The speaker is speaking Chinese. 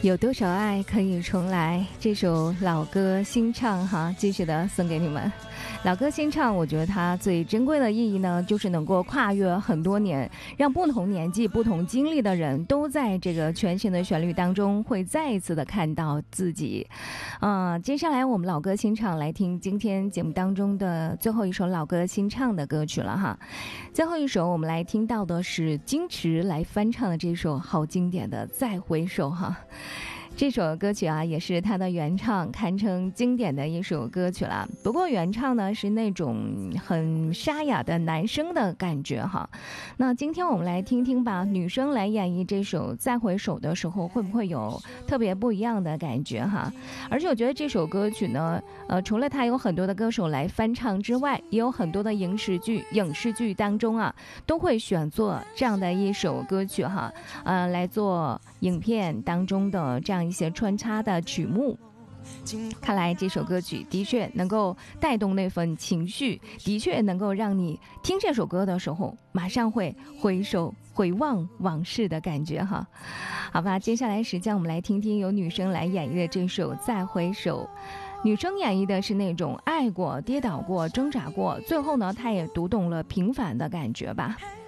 有多少爱可以重来？这首老歌新唱哈，继续的送给你们。老歌新唱，我觉得它最珍贵的意义呢，就是能够跨越很多年，让不同年纪、不同经历的人都在这个全新的旋律当中，会再一次的看到自己。接下来我们老歌新唱来听今天节目当中的最后一首老歌新唱的歌曲了哈。最后一首我们来听到的是金池来翻唱的这首好经典的《再回首》哈。这首歌曲啊，也是他的原唱，堪称经典的一首歌曲了。不过原唱呢是那种很沙哑的男生的感觉哈。那今天我们来听听吧，女生来演绎这首《再回首》的时候，会不会有特别不一样的感觉哈？而且我觉得这首歌曲呢，除了它有很多的歌手来翻唱之外，也有很多的影视剧当中啊，都会选做这样的一首歌曲哈，来做影片当中的这样一些穿插的曲目。看来这首歌曲的确能够带动那份情绪，的确能够让你听这首歌的时候马上会回望往事的感觉哈。好吧，接下来时间我们来听听由女生来演绎的这首《再回首》。女生演绎的是那种爱过、跌倒过、挣扎过，最后呢她也读懂了平凡的感觉吧。